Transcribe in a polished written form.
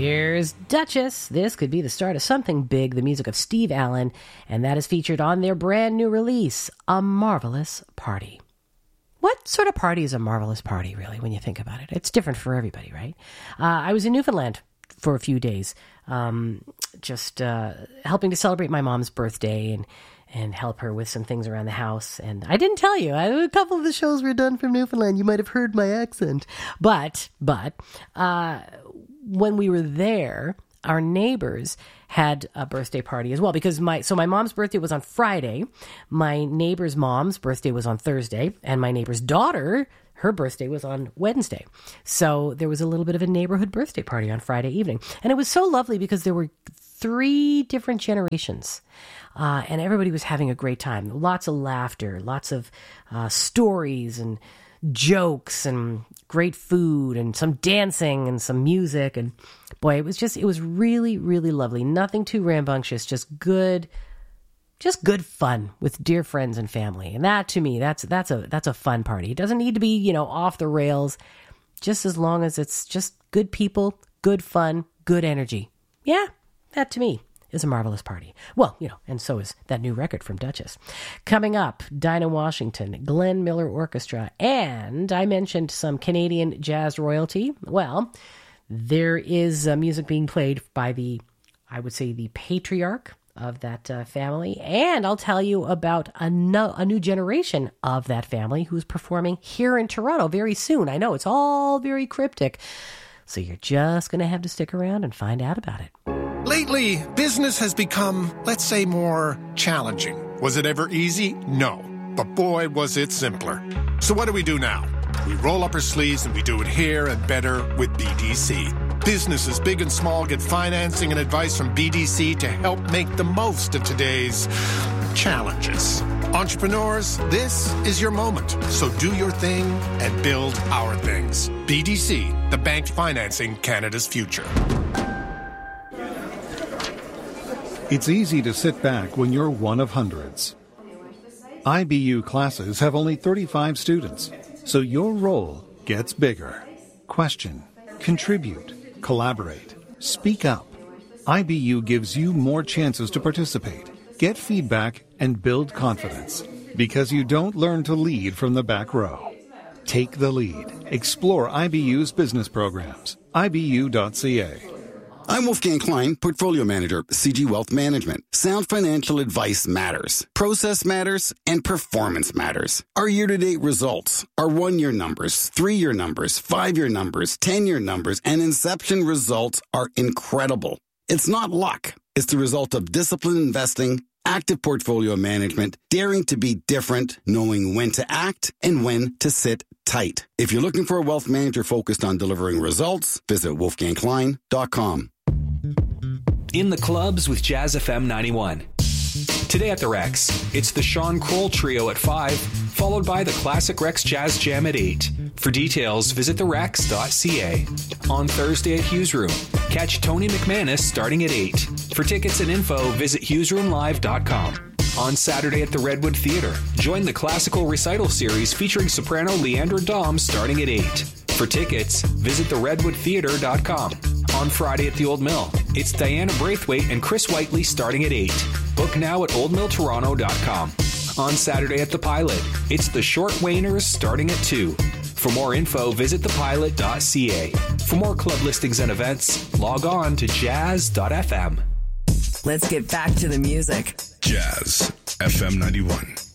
Here's Duchess. This could be the start of something big, the music of Steve Allen, and that is featured on their brand new release, A Marvelous Party. What sort of party is a marvelous party, really, when you think about it? It's different for everybody, right? I was in Newfoundland for a few days, just helping to celebrate my mom's birthday and help her with some things around the house. And I didn't tell you, a couple of the shows were done from Newfoundland. You might have heard my accent. But when we were there, our neighbors had a birthday party as well, because my mom's birthday was on Friday. My neighbor's mom's birthday was on Thursday, and my neighbor's daughter, her birthday was on Wednesday. So there was a little bit of a neighborhood birthday party on Friday evening. And it was so lovely because there were 3 different generations. And everybody was having a great time. Lots of laughter, lots of stories and jokes and great food and some dancing and some music. And boy, it was really, really lovely. Nothing too rambunctious, just good fun with dear friends and family. And that, to me, that's a fun party. It doesn't need to be, off the rails, just as long as it's just good people, good fun, good energy. Yeah, that to me is a marvelous party. Well, and so is that new record from Duchess. Coming up, Dinah Washington, Glenn Miller Orchestra, and I mentioned some Canadian jazz royalty. Well, there is music being played by the patriarch of that family, and I'll tell you about a new generation of that family who's performing here in Toronto very soon. I know, it's all very cryptic, so you're just going to have to stick around and find out about it. Lately, business has become, let's say, more challenging. Was it ever easy? No. But boy, was it simpler. So what do we do now? We roll up our sleeves and we do it here and better with BDC. Businesses big and small get financing and advice from BDC to help make the most of today's challenges. Entrepreneurs, this is your moment. So do your thing and build our things. BDC, the bank financing Canada's future. It's easy to sit back when you're one of hundreds. IBU classes have only 35 students, so your role gets bigger. Question, contribute, collaborate, speak up. IBU gives you more chances to participate, get feedback, and build confidence, because you don't learn to lead from the back row. Take the lead. Explore IBU's business programs. IBU.ca. I'm Wolfgang Klein, Portfolio Manager, CG Wealth Management. Sound financial advice matters. Process matters, and performance matters. Our year-to-date results, our 1-year numbers, 3-year numbers, 5-year numbers, 10-year numbers, and inception results are incredible. It's not luck. It's the result of disciplined investing, active portfolio management, daring to be different, knowing when to act and when to sit tight. If you're looking for a wealth manager focused on delivering results, visit wolfgangklein.com. In the clubs with Jazz FM 91. Today at the Rex, it's the Sean Kroll Trio at 5, followed by the Classic Rex Jazz Jam at 8. For details, visit therex.ca. On Thursday at Hughes Room, catch Tony McManus starting at 8. For tickets and info, visit hughesroomlive.com. On Saturday at the Redwood Theatre, join the classical recital series featuring soprano Leandra Dom starting at 8. For tickets, visit theredwoodtheatre.com. On Friday at the Old Mill, it's Diana Braithwaite and Chris Whiteley starting at 8. Book now at oldmilltoronto.com. On Saturday at the Pilot, it's the Short Wainers starting at 2. For more info, visit thepilot.ca. For more club listings and events, log on to jazz.fm. Let's get back to the music. Jazz FM 91.